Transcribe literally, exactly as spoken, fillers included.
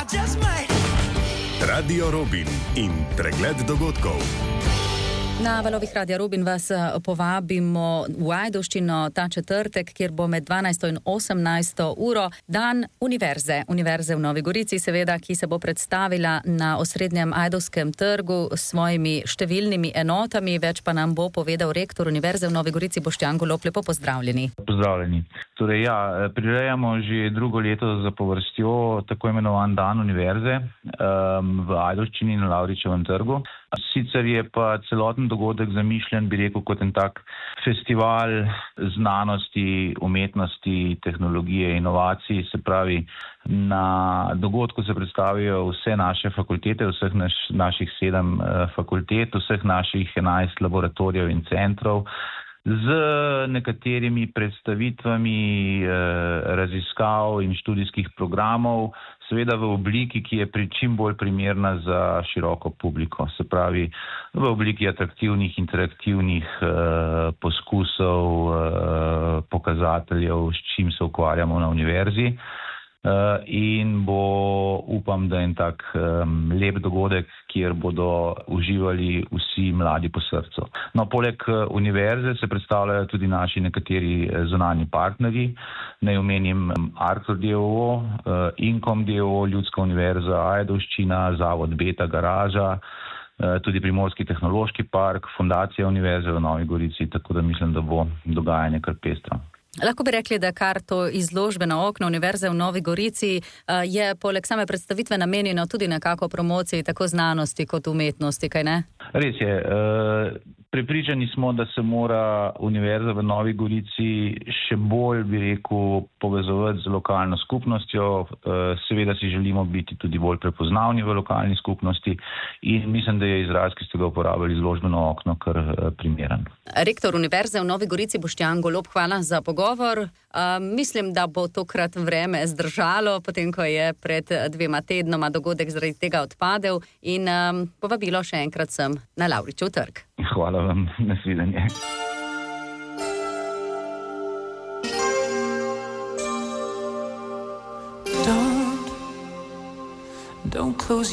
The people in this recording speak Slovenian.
Radio Robin in pregled dogodkov. Na valovih Radia Robin vas povabimo v Ajdovščino ta četrtek, kjer bo med dvanajsto in osemnajsto uro dan univerze. Univerze v Novi Gorici, seveda, ki se bo predstavila na osrednjem Ajdovskem trgu s svojimi številnimi enotami. Več pa nam bo povedal rektor Univerze v Novi Gorici Boštjan Golob. Lepo pozdravljeni. Pozdravljeni. Torej ja, prirejamo že drugo leto zapovrstjo tako imenovan dan univerze um, v Ajdovščini na Lavričevem trgu. Sicer je pa celoten dogodek zamišljen, bi rekel, kot en tak festival znanosti, umetnosti, tehnologije, inovacij. Se pravi, na dogodku se predstavijo vse naše fakultete, vseh naš, naših sedem uh, fakultet, vseh naših enajst laboratorijev in centrov, z nekaterimi predstavitvami eh, raziskav in študijskih programov, seveda v obliki, ki je pri čim bolj primerna za široko publiko. Se pravi, v obliki atraktivnih, interaktivnih eh, poskusov, eh, pokazateljev, s čim se ukvarjamo na univerzi. Uh, in bo, upam, da en tak um, lep dogodek, kjer bodo uživali vsi mladi po srcu. No, poleg uh, univerze se predstavljajo tudi naši nekateri uh, zunanji partnerji. Naj omenim um, Artur d. o. o., uh, Inkom d. o. o., Ljudska univerza Ajdovščina, Zavod Beta Garaža, uh, tudi Primorski tehnološki park, Fundacija Univerze v Novi Gorici, tako da mislim, da bo dogajanje kar pestro. Lahko bi rekli, da kar to izložbeno okno Univerze v Novi Gorici je poleg same predstavitve namenjeno tudi nekako promociji tako znanosti kot umetnosti, kaj ne? Res je. Prepričani smo, da se mora Univerza v Novi Gorici še bolj, bi rekel, povezovati z lokalno skupnostjo. Seveda si želimo biti tudi bolj prepoznavni v lokalni skupnosti in mislim, da je izraz, ki ste ga uporabili, izložbeno okno, kar primeren. Rektor Univerze v Novi Gorici Boštjan Golob, hvala za pogovor. Uh, mislim, da bo tokrat vreme zdržalo, potem ko je pred dvema tednoma dogodek zaradi tega odpadel in um, povabilo še enkrat sem na Lavričev trg. Hvala vam, nasvidenje. Don't, don't close